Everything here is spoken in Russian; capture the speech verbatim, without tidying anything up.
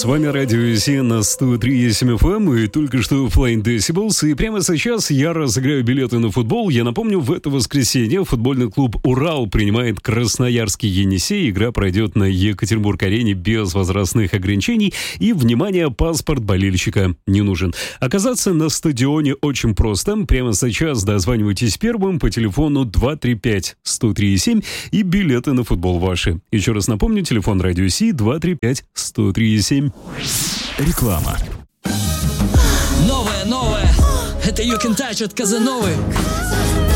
С вами Радио Си на сто три и семь эф эм, и только что Flying Decibels, и прямо сейчас я разыграю билеты на футбол. Я напомню, в это воскресенье футбольный клуб «Урал» принимает Красноярский «Енисей». Игра пройдет на Екатеринбург-арене без возрастных ограничений, и, внимание, паспорт болельщика не нужен. Оказаться на стадионе очень просто. Прямо сейчас дозванивайтесь первым по телефону два три пять сто три семь, и билеты на футбол ваши. Еще раз напомню, телефон Радио Си два три пять сто три семь. Реклама. Новое, новое. Это You Can Touch от Казановы.